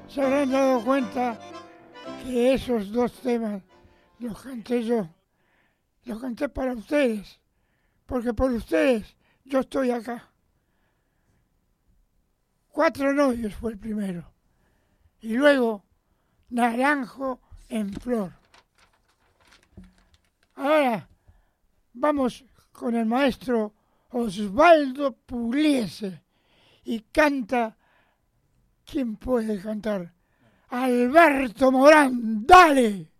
se habrán dado cuenta que esos dos temas los canté yo. Los canté para ustedes, porque por ustedes yo estoy acá. 4 novios fue el primero. Y luego, Naranjo en Flor. Ahora vamos con el maestro Osvaldo Pugliese y canta, ¿quién puede cantar? Alberto Morán, ¡dale!